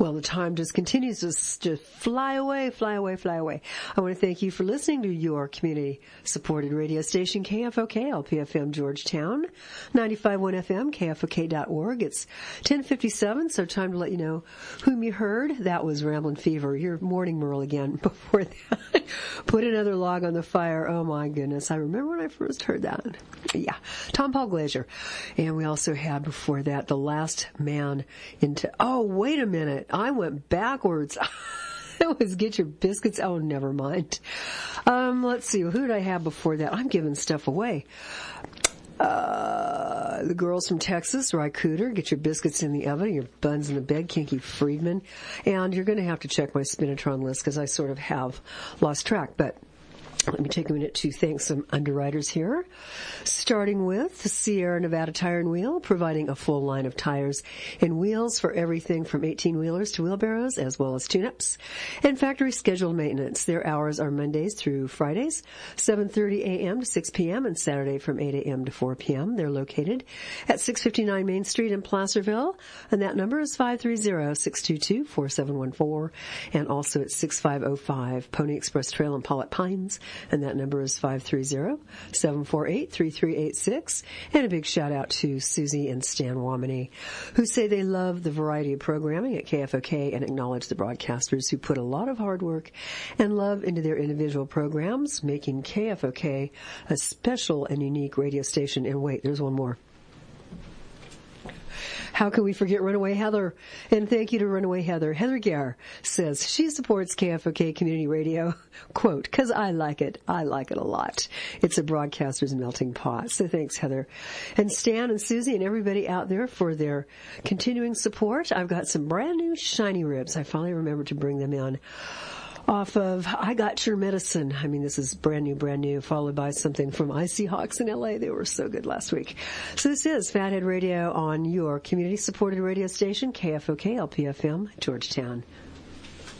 Well, the time just continues to fly away, fly away, fly away. I want to thank you for listening to your community-supported radio station, KFOK, LPFM Georgetown, 95.1 FM, KFOK.org. It's 10:57, so time to let you know whom you heard. That was Ramblin' Fever, your morning Merle again. Before that, put another log on the fire. Oh, my goodness. I remember when I first heard that. Yeah, Tom Paul Glazier. And we also had before that The Last Man into... Oh, wait a minute. I went backwards. It was Get Your Biscuits. Oh, never mind. Let's see. Who did I have before that? I'm giving stuff away. The Girls from Texas, Ry Cooder, Get Your Biscuits in the Oven, Your Buns in the Bed, Kinky Friedman. And you're going to have to check my Spinatron list because I sort of have lost track. But let me take a minute to thank some underwriters here, starting with the Sierra Nevada Tire and Wheel, providing a full line of tires and wheels for everything from 18-wheelers to wheelbarrows, as well as tune-ups and factory scheduled maintenance. Their hours are Mondays through Fridays, 7:30 a.m. to 6 p.m., and Saturday from 8 a.m. to 4 p.m. They're located at 659 Main Street in Placerville, and that number is 530-622-4714, and also at 6505 Pony Express Trail in Pollitt Pines, and that number is 530-748-3386. And a big shout out to Susie and Stan Womany, who say they love the variety of programming at KFOK and acknowledge the broadcasters who put a lot of hard work and love into their individual programs, making KFOK a special and unique radio station. And wait, there's one more. How can we forget Runaway Heather? And thank you to Runaway Heather. Heather Gare says she supports KFOK Community Radio, quote, because I like it. I like it a lot. It's a broadcaster's melting pot. So thanks, Heather. And Stan and Susie and everybody out there for their continuing support. I've got some brand new shiny ribs. I finally remembered to bring them in. Off of I Got Your Medicine. I mean, this is brand new, followed by something from Icy Hawks in L.A. They were so good last week. So this is Fathead Radio on your community-supported radio station, KFOK LPFM, Georgetown.